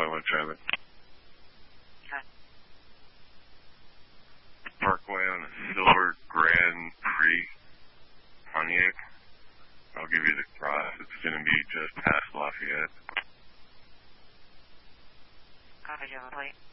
I want to drive it. Okay. Parkway on a silver Grand Prix Pontiac. I'll give you the cross. It's going to be just past Lafayette. Copy, John. Wait.